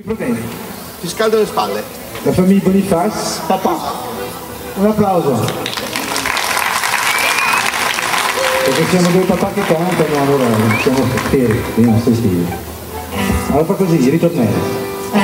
problemi? Ti scaldo le spalle. La famiglia Boniface, papà. Un applauso. Perché siamo due papà che cantano, allora siamo fieri, dei nostri figli. Allora fa così, ritornello.